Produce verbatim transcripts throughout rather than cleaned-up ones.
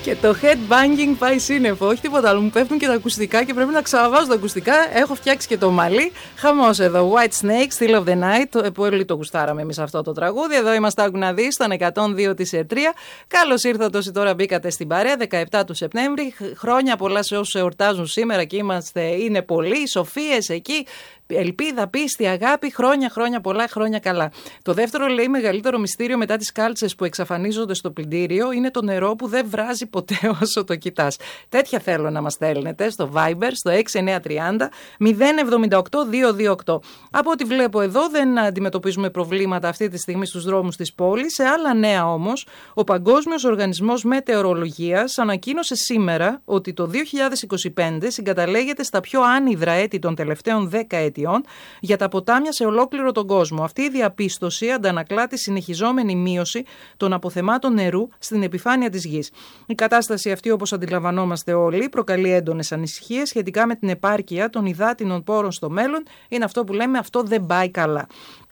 Και το headbanging πάει σύννεφο. Όχι τίποτα άλλο. Μου πέφτουν και τα ακουστικά και πρέπει να ξαναβάζω τα ακουστικά. Έχω φτιάξει και το μαλλί. Χαμός εδώ. White Snake, Still of the Night. Πολύ το γουστάραμε εμείς αυτό το τραγούδι. Εδώ είμαστε, άκου να δεις, στον εκατόν δύο της ΕΤΡΙΑ. Καλώς ήρθατε όσοι τώρα μπήκατε στην παρέα. δεκαεπτά του Σεπτέμβρη. Χρόνια πολλά σε όσους εορτάζουν σήμερα και είμαστε, είναι πολλοί. Σοφίες εκεί. Ελπίδα, πίστη, αγάπη, χρόνια, χρόνια πολλά, χρόνια καλά. Το δεύτερο, λέει, μεγαλύτερο μυστήριο μετά τις κάλτσες που εξαφανίζονται στο πλυντήριο είναι το νερό που δεν βράζει ποτέ όσο το κοιτάς. Τέτοια θέλω να μας στέλνετε στο Viber, στο έξι εννιά τρία μηδέν μηδέν εβδομήντα οκτώ διακόσια είκοσι οκτώ. Από ό,τι βλέπω εδώ, δεν αντιμετωπίζουμε προβλήματα αυτή τη στιγμή στους δρόμους της πόλης. Σε άλλα νέα όμως, ο Παγκόσμιος Οργανισμός Μετεωρολογίας ανακοίνωσε σήμερα ότι το δύο χιλιάδες είκοσι πέντε συγκαταλέγεται στα πιο άνυδρα έτη των τελευταίων δέκα ετιών για τα ποτάμια σε ολόκληρο τον κόσμο. Αυτή η διαπίστωση αντανακλά τη συνεχιζόμενη μείωση των αποθεμάτων νερού στην επιφάνεια της γης. Η κατάσταση αυτή, όπως αντιλαμβανόμαστε όλοι, προκαλεί έντονες ανησυχίες σχετικά με την επάρκεια των υδάτινων πόρων στο μέλλον. Είναι αυτό που λέμε, αυτό δεν πάει καλά.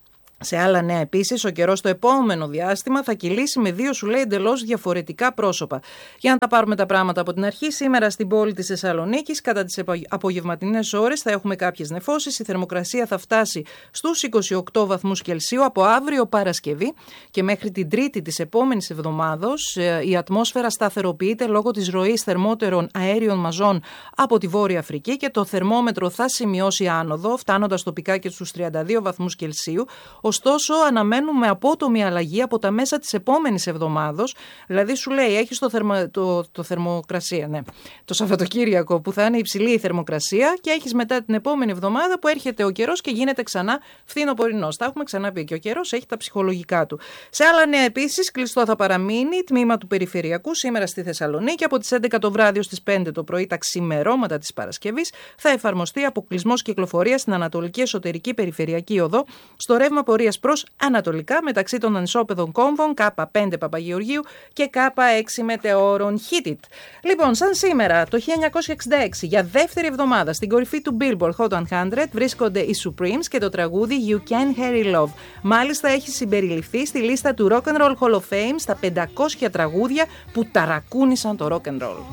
Σε άλλα νέα επίσης, ο καιρός το επόμενο διάστημα θα κυλήσει με δύο, σου λέει, εντελώς διαφορετικά πρόσωπα. Για να τα πάρουμε τα πράγματα από την αρχή, σήμερα στην πόλη της Θεσσαλονίκης, κατά τις απογευματινές ώρες, θα έχουμε κάποιες νεφώσεις. Η θερμοκρασία θα φτάσει στους είκοσι οκτώ βαθμούς Κελσίου από αύριο Παρασκευή και μέχρι την Τρίτη της επόμενης εβδομάδος. Η ατμόσφαιρα σταθεροποιείται λόγω της ροής θερμότερων αέριων μαζών από τη Βόρεια Αφρική και το θερμόμετρο θα σημειώσει άνοδο, φτάνοντας τοπικά και στους τριάντα δύο βαθμούς Κελσίου. Ωστόσο, αναμένουμε απότομη αλλαγή από τα μέσα της επόμενης εβδομάδος. Δηλαδή, σου λέει, έχεις το, θερμα... το... το θερμοκρασία, ναι. Το Σαββατοκύριακο που θα είναι υψηλή η θερμοκρασία και έχεις μετά την επόμενη εβδομάδα που έρχεται ο καιρός και γίνεται ξανά φθινοπορεινός. Τα έχουμε ξαναπεί και ο καιρός έχει τα ψυχολογικά του. Σε άλλα νέα επίσης, κλειστό θα παραμείνει τμήμα του Περιφερειακού σήμερα στη Θεσσαλονίκη. Από τις έντεκα το βράδυ ως τις πέντε το πρωί, τα ξημερώματα της Παρασκευής, θα εφαρμοστεί αποκλεισμός κυκλοφορίας στην Ανατολική Εσωτερική Περιφερειακή Οδό, στο ρεύμα πορείας προς Ανατολικά μεταξύ των ανισόπεδων κόμβων Κ πέντε Παπαγεωργίου και Κ έξι Μετεώρων. Hit it. Λοιπόν, σαν σήμερα το χίλια εννιακόσια εξήντα έξι, για δεύτερη εβδομάδα στην κορυφή του Billboard Hot εκατό βρίσκονται οι Supremes και το τραγούδι You Can Hurry Love. Μάλιστα έχει συμπεριληφθεί στη λίστα του Rock and Roll Hall of Fame στα πεντακόσια τραγούδια που ταρακούνησαν το rock and roll.